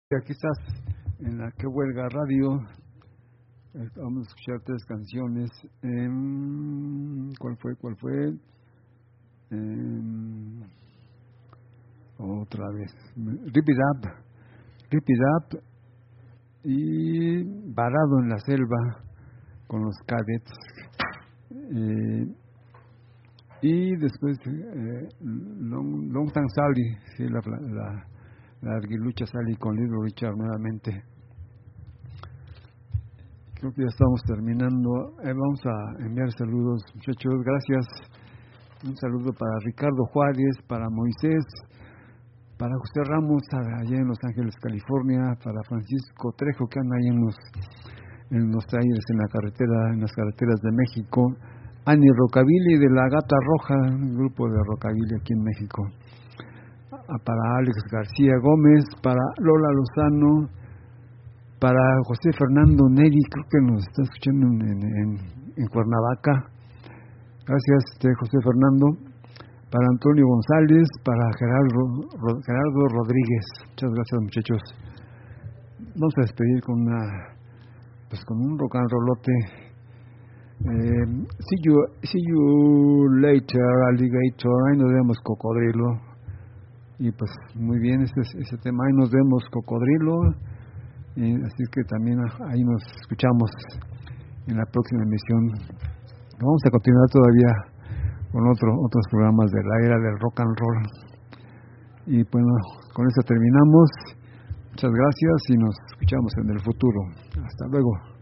Aquí estás en la Que Huelga Radio. Vamos a escuchar 3 canciones. ¿Cuál fue? Otra vez. Rip It Up y Varado en la Selva con los Cadets. Y después Long Time Sally, sí, la Arguilucha Sally con Little Richard nuevamente. Creo que ya estamos terminando. Vamos a enviar saludos, muchachos. Gracias. Un saludo para Ricardo Juárez, para Moisés, para José Ramos allá en Los Ángeles, California, para Francisco Trejo que anda ahí en los talleres en las carreteras de México. Ani Rockabilly de la Gata Roja, un grupo de rockabilly aquí en México. Para Alex García Gómez, para Lola Lozano, para José Fernando Neri, creo que nos está escuchando en Cuernavaca. Gracias, José Fernando. Para Antonio González, para Gerardo Rodríguez. Muchas gracias, muchachos. Vamos a despedir con un rock and rollote. See you later, alligator. Ahí nos vemos, cocodrilo. Y pues muy bien ese tema. Ahí nos vemos, cocodrilo. Así que también ahí nos escuchamos en la próxima emisión. Vamos a continuar todavía con otros programas de la era del rock and roll. Y bueno, con eso terminamos. Muchas gracias y nos escuchamos en el futuro. Hasta luego.